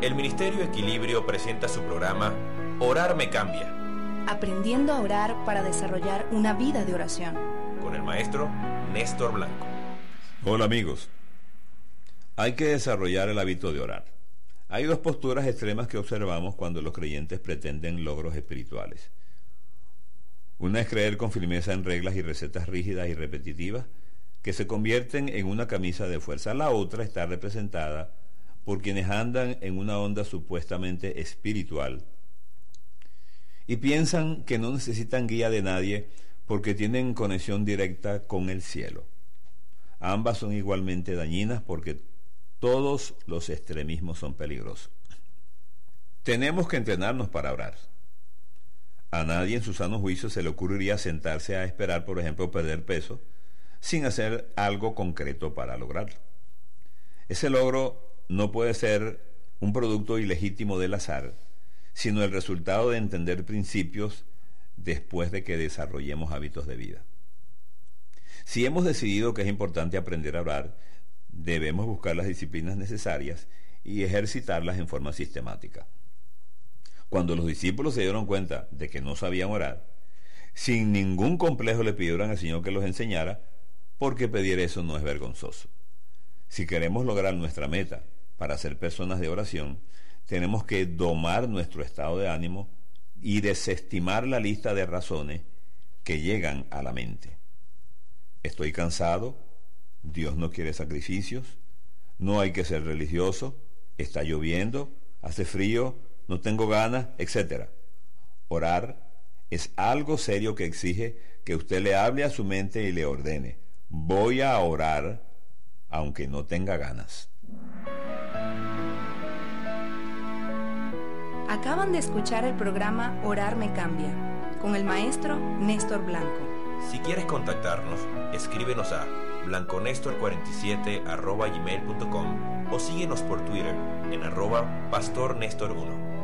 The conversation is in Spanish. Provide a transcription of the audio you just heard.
El Ministerio Equilibrio presenta su programa Orar me cambia. Aprendiendo a orar para desarrollar una vida de oración. Con el maestro Néstor Blanco. Hola amigos. Hay que desarrollar el hábito de orar. Hay dos posturas extremas que observamos cuando los creyentes pretenden logros espirituales. Una es creer con firmeza en reglas y recetas rígidas y repetitivas que se convierten en una camisa de fuerza. La otra está representada por quienes andan en una onda supuestamente espiritual y piensan que no necesitan guía de nadie porque tienen conexión directa con el cielo. Ambas son igualmente dañinas porque todos los extremismos son peligrosos. Tenemos que entrenarnos para orar. A nadie en su sano juicio se le ocurriría sentarse a esperar, por ejemplo, perder peso, sin hacer algo concreto para lograrlo. Ese logro no puede ser un producto ilegítimo del azar, sino el resultado de entender principios después de que desarrollemos hábitos de vida. Si hemos decidido que es importante aprender a orar, debemos buscar las disciplinas necesarias y ejercitarlas en forma sistemática. Cuando los discípulos se dieron cuenta de que no sabían orar, sin ningún complejo le pidieron al Señor que los enseñara, porque pedir eso no es vergonzoso. Si queremos lograr nuestra meta para ser personas de oración, tenemos que domar nuestro estado de ánimo y desestimar la lista de razones que llegan a la mente. Estoy cansado, Dios no quiere sacrificios, no hay que ser religioso, está lloviendo, hace frío, no tengo ganas, etc. Orar es algo serio que exige que usted le hable a su mente y le ordene: voy a orar aunque no tenga ganas. Acaban de escuchar el programa Orar me cambia, con el maestro Néstor Blanco. Si quieres contactarnos, escríbenos a blanconestor47@gmail.com o síguenos por Twitter en @pastornestor1.